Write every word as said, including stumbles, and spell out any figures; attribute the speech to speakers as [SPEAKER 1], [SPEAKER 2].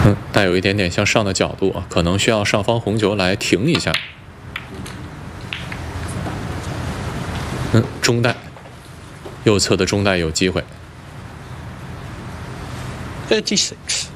[SPEAKER 1] 嗯，带有一点点向上的角度啊，可能需要上方红球来停一下。嗯，中带，右侧的中带有机会。
[SPEAKER 2] thirty-six.